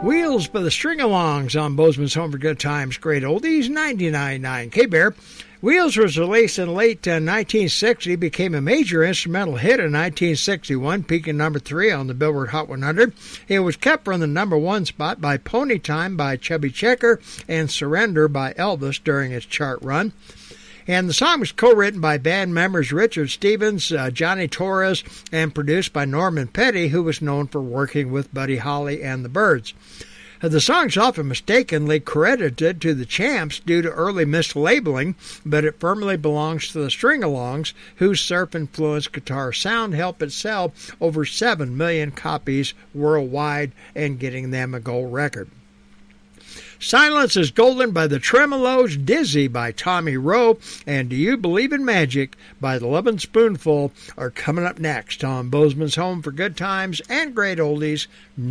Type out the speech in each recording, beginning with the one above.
Wheels by the String-Alongs on Bozeman's Home for Good Times, Great Oldies, 99.9 K-Bear. Wheels was released in late 1960, became a major instrumental hit in 1961, peaking number 3 on the Billboard Hot 100. It was kept from the number 1 spot by Pony Time by Chubby Checker and Surrender by Elvis during its chart run. And the song was co-written by band members Richard Stevens, Johnny Torres, and produced by Norman Petty, who was known for working with Buddy Holly and the Byrds. The song is often mistakenly credited to the Champs due to early mislabeling, but it firmly belongs to the String-Alongs, whose surf-influenced guitar sound helped it sell over 7 million copies worldwide and getting them a gold record. Silence is Golden by the Tremolos, Dizzy by Tommy Roe, and Do You Believe in Magic by the Lovin' Spoonful are coming up next on Bozeman's Home for Good Times and Great Oldies,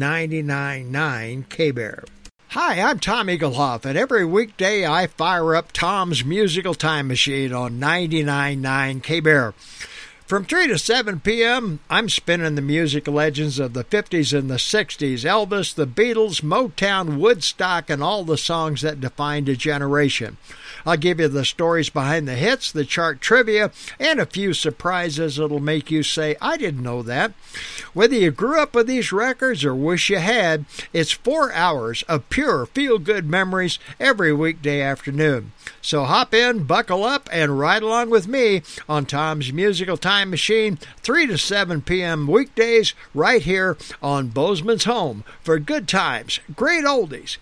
99.9 K-Bear. Hi, I'm Tom Eaglehoff, and every weekday I fire up Tom's Musical Time Machine on 99.9 K-Bear. From 3 to 7 p.m., I'm spinning the music legends of the 50s and the 60s, Elvis, the Beatles, Motown, Woodstock, and all the songs that defined a generation. I'll give you the stories behind the hits, the chart trivia, and a few surprises that'll make you say, I didn't know that. Whether you grew up with these records or wish you had, it's 4 hours of pure feel-good memories every weekday afternoon. So hop in, buckle up, and ride along with me on Tom's Musical Time Machine, 3 to 7 p.m. weekdays, right here on Bozeman's Home for Good Times, Great Oldies,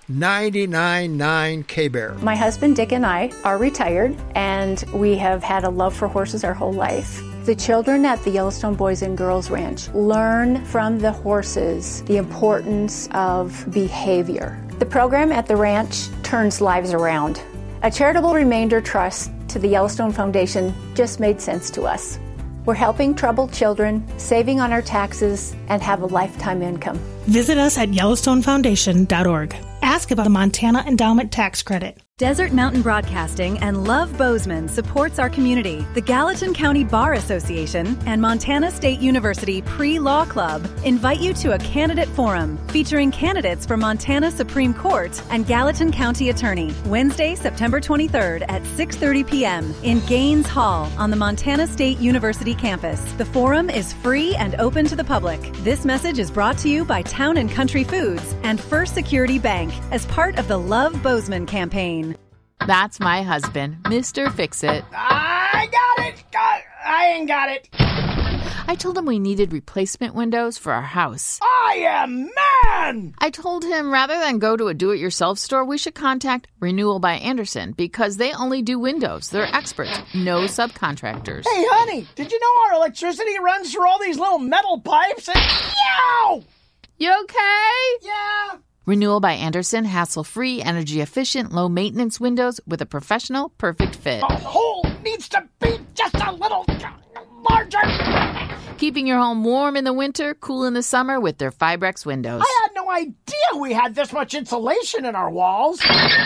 99.9 K-Bear. My husband Dick and I are retired, and we have had a love for horses our whole life. The children at the Yellowstone Boys and Girls Ranch learn from the horses the importance of behavior. The program at the ranch turns lives around. A charitable remainder trust to the Yellowstone Foundation just made sense to us. We're helping troubled children, saving on our taxes, and have a lifetime income. Visit us at YellowstoneFoundation.org. Ask about the Montana Endowment Tax Credit. Desert Mountain Broadcasting and Love Bozeman supports our community. The Gallatin County Bar Association and Montana State University Pre-Law Club invite you to a candidate forum featuring candidates for Montana Supreme Court and Gallatin County Attorney, Wednesday, September 23rd at 6:30 p.m. in Gaines Hall on the Montana State University campus. The forum is free and open to the public. This message is brought to you by Town and Country Foods and First Security Bank as part of the Love Bozeman campaign. That's my husband, Mr. Fix-It. I got it! I ain't got it. I told him we needed replacement windows for our house. I am man! I told him rather than go to a do-it-yourself store, we should contact Renewal by Andersen because they only do windows. They're experts, no subcontractors. Hey, honey, did you know our electricity runs through all these little metal pipes? And yow! You okay? Yeah. Renewal by Andersen, hassle-free, energy-efficient, low-maintenance windows with a professional, perfect fit. The hole needs to be just a little larger. Keeping your home warm in the winter, cool in the summer with their Fibrex windows. I had no idea we had this much insulation in our walls.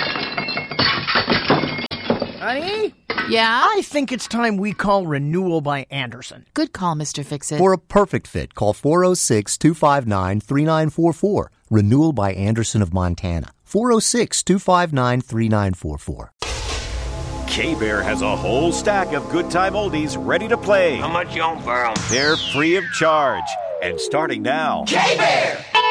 Honey? Yeah? I think it's time we call Renewal by Andersen. Good call, Mr. Fix-It. For a perfect fit, call 406-259-3944. Renewal by Andersen of Montana. 406-259-3944. K-Bear has a whole stack of good time oldies ready to play. How much you on for 'em? They're free of charge and starting now. K-Bear!